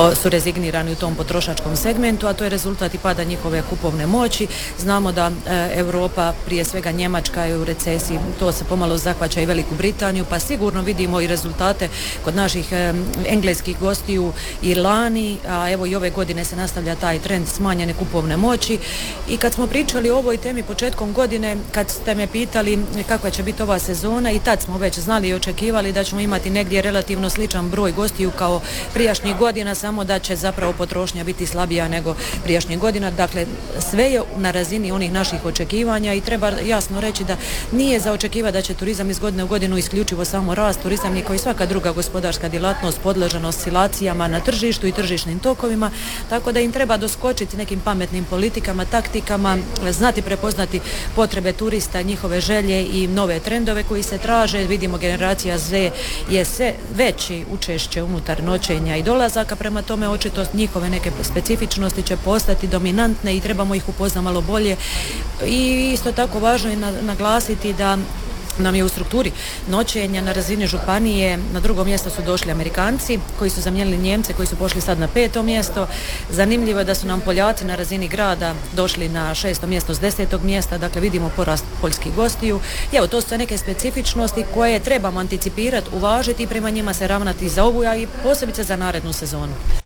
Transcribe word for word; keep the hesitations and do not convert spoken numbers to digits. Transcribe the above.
malo su rezignirani u tom potrošačkom segmentu, a to je rezultat i pada njihove kupovne moći. Znamo da e, Europa, prije svega Njemačka, je u recesiji, to se pomalo zahvaća i Veliku Britaniju, pa sigurno vidimo i rezultate kod naših e, engleskih gostiju i lani, a evo i ove godine se nastavlja taj trend smanjene kupovne moći. I kad smo pričali o ovoj temi početkom godine, kad ste me pitali kakva će biti ova sezona, i tad smo već znali i očekivali da ćemo imati negdje relativno sličan broj gostiju kao prijašnjih godina, samo da će zapravo potrošnja biti slabija nego prijašnjih godina. Dakle, sve je na razini onih naših očekivanja i treba jasno reći da nije za očekivati da će turizam iz godine u godinu isključivo samo rast. Turizam je kao i svaka druga gospodarska djelatnost podložen oscilacijama na tržištu i tržišnim tokovima, tako da im treba doskočiti nekim pametnim politikama, taktikama, znati prepoznati potrebe turista, njihove želje i nove trendove koji se traže. Vidimo, generacija Z je sve veći učešće unutar noćenja i dolazaka, prema tome očito njihove neke specifičnosti će postati dominantne i trebamo ih upoznati malo bolje. I isto tako važno je naglasiti da nam je u strukturi noćenja na razini županije na drugo mjesto su došli Amerikanci koji su zamijenili Njemce koji su pošli sad na peto mjesto. Zanimljivo je da su nam Poljaci na razini grada došli na šesto mjesto s desetog mjesta, dakle vidimo porast poljskih gostiju. I evo, to su neke specifičnosti koje trebamo anticipirati, uvažiti i prema njima se ravnati za ovu, a i posebice za narednu sezonu.